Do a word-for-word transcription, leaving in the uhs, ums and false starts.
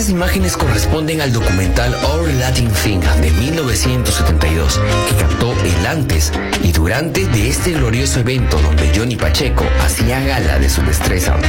Las imágenes corresponden al documental Our Latin Thing de mil novecientos setenta y dos, que captó el antes y durante de este glorioso evento donde Johnny Pacheco hacía gala de su destreza